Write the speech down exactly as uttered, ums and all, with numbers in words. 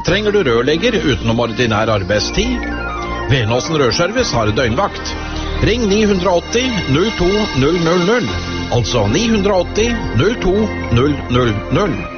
Trenger du rørlegger utenom ordinær arbeidstid? Venåsen Rørservice har døgnvakt. Ring ni åtte null null to null null null, altså ni åtte null to null null null.